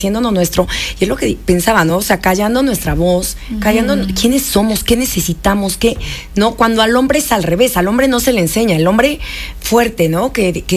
haciéndonos nuestro, y es lo que pensaba, ¿no? O sea, callando nuestra voz, callando quiénes somos, qué necesitamos, qué, ¿no? Cuando al hombre es al revés, al hombre no se le enseña, el hombre fuerte, ¿no?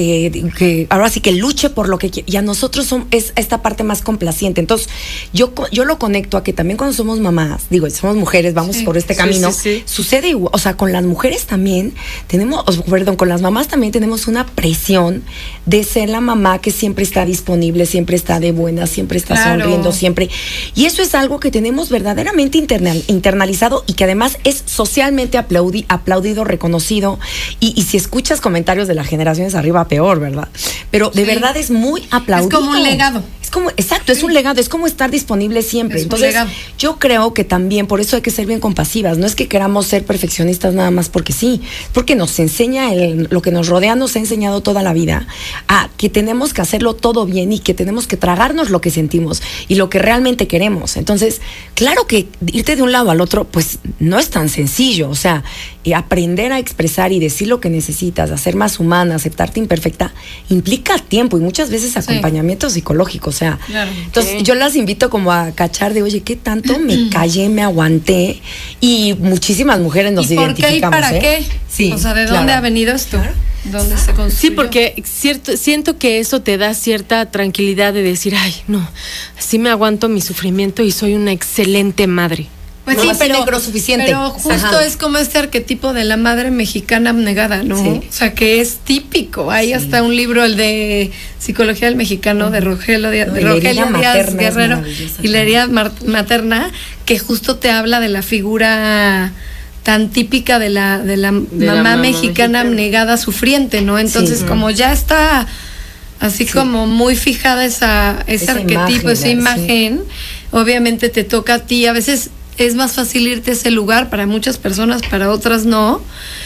Que ahora sí que luche por lo que quiere, y a nosotros es esta parte más complaciente. Entonces, yo lo conecto a que también cuando somos mamás, digo, somos mujeres, vamos por este camino, sucede igual, o sea, con las mujeres también tenemos, con las mamás también tenemos una presión de ser la mamá que siempre está disponible, siempre está de buena, siempre está sonriendo, siempre. Y eso es algo que tenemos verdaderamente internalizado y que además es socialmente aplaudido, reconocido. Y si escuchas comentarios de las generaciones arriba, peor, ¿verdad? Pero de verdad es muy aplaudido. Es como un legado. Exacto, es un legado, es como estar disponible siempre. Entonces, yo creo que también por eso hay que ser bien compasivas. No es que queramos ser perfeccionistas nada más porque sí, porque nos enseña lo que nos rodea, nos ha enseñado toda la vida a que tenemos que hacerlo todo bien y que tenemos que tragarnos lo que sentimos y lo que realmente queremos. Entonces, claro que irte de un lado al otro, pues no es tan sencillo. O sea, aprender a expresar y decir lo que necesitas, a ser más humana, aceptarte imperfecta, implica tiempo y muchas veces acompañamiento psicológico. O sea, entonces yo las invito como a cachar de, oye, ¿qué tanto me callé, me aguanté? Y muchísimas mujeres nos identificamos. ¿Y por qué y para qué? Sí, o sea, ¿de dónde ha venido esto? ¿Dónde se construyó? Sí, porque siento que eso te da cierta tranquilidad de decir, ay, no, sí me aguanto mi sufrimiento y soy una excelente madre. Pues sí, pero justo es como este arquetipo de la madre mexicana abnegada, ¿no? Sí. O sea, que es típico. Hay hasta un libro, el de Psicología del Mexicano, de Rogelio Díaz Guerrero, y la herida materna, que justo te habla de la figura tan típica de la mamá mexicana abnegada, sufriente, ¿no? Entonces, como ya está así como muy fijada ese arquetipo, esa imagen, obviamente te toca a ti. A veces es más fácil irte a ese lugar para muchas personas, para otras no.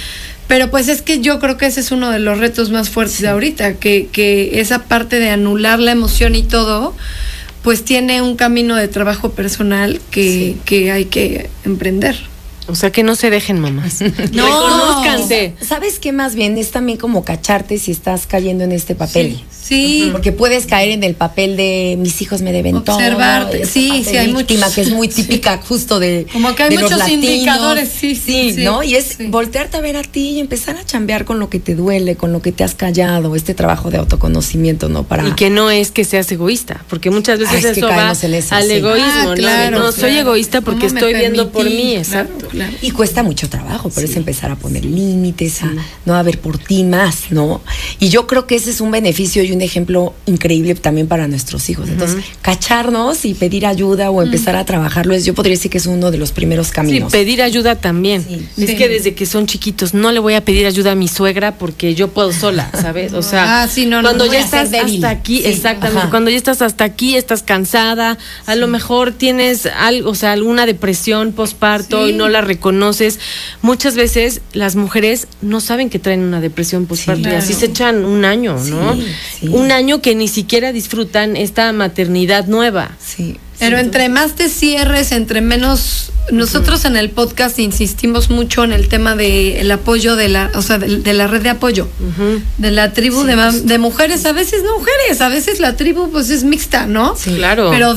Pero pues es que yo creo que ese es uno de los retos más fuertes de ahorita, que esa parte de anular la emoción y todo, pues tiene un camino de trabajo personal que hay que emprender. O sea, que no se dejen, mamás. No, reconózcanse. ¿Sabes qué? Más bien es también como cacharte si estás cayendo en este papel. Sí. Porque puedes caer en el papel de mis hijos me deben todo. Observarte. Sí, hay víctima, que es muy típica justo de como que hay de muchos los indicadores. Sí, ¿no? Y es voltearte a ver a ti y empezar a chambear con lo que te duele, con lo que te has callado, este trabajo de autoconocimiento, ¿no? Y que no es que seas egoísta, porque muchas veces eso va al egoísmo, ¿no? No, soy egoísta porque estoy viendo por mí, exacto. Claro. Y cuesta mucho trabajo, por eso empezar a poner límites, a ver por ti más, ¿no? Y yo creo que ese es un beneficio y un ejemplo increíble también para nuestros hijos. Entonces, cacharnos y pedir ayuda o empezar a trabajarlo, yo podría decir que es uno de los primeros caminos. Sí, pedir ayuda también. Es que desde que son chiquitos no le voy a pedir ayuda a mi suegra porque yo puedo sola, ¿sabes? O sea, cuando ya estás hasta aquí, exactamente, cuando ya estás hasta aquí, estás cansada, a lo mejor tienes algo, o sea, alguna depresión postparto y no la reconoces. Muchas veces las mujeres no saben que traen una depresión postparto y así se echan un año, ¿no? Un año que ni siquiera disfrutan esta maternidad nueva. Pero entre más te cierres, entre menos. Nosotros en el podcast insistimos mucho en el tema del apoyo de la red de apoyo, de la tribu de mujeres, a veces no mujeres, a veces la tribu pues es mixta, ¿no? Sí, claro. Pero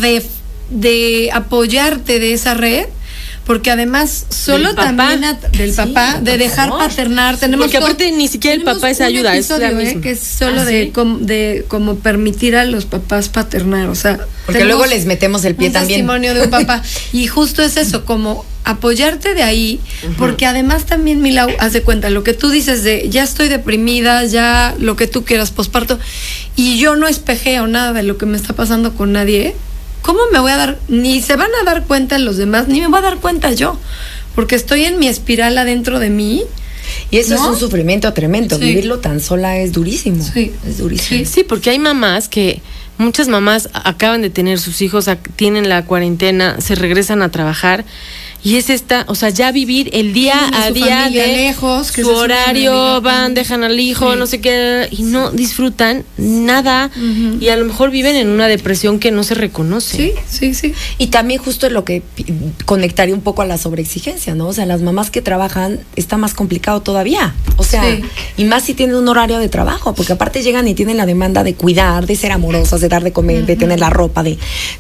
de apoyarte de esa red. Porque además solo también del papá, de dejar paternar, tenemos porque aparte ni siquiera el papá es ayuda, es la misma. Que es solo de como permitir a los papás paternar, o sea, porque luego les metemos el pie un también. Testimonio de un papá y justo es eso, como apoyarte de ahí, porque además también, Milau, haz de cuenta lo que tú dices de ya estoy deprimida, ya lo que tú quieras, posparto, y yo no espejeo nada de lo que me está pasando con nadie. ¿Cómo me voy a dar? Ni se van a dar cuenta los demás, ni me voy a dar cuenta yo, porque estoy en mi espiral adentro de mí. Y eso es un sufrimiento tremendo. Vivirlo tan sola es durísimo. Es durísimo. Sí, porque hay mamás que, muchas mamás acaban de tener sus hijos, tienen la cuarentena, se regresan a trabajar Y es o sea, ya vivir el día a día de lejos, que su horario, van, dejan al hijo, no sé qué, y no disfrutan nada, y a lo mejor viven en una depresión que no se reconoce. Sí. Y también justo es lo que conectaría un poco a la sobreexigencia, ¿no? O sea, las mamás que trabajan está más complicado todavía. O sea, y más si tienen un horario de trabajo, porque aparte llegan y tienen la demanda de cuidar, de ser amorosas, de dar de comer, de tener la ropa, de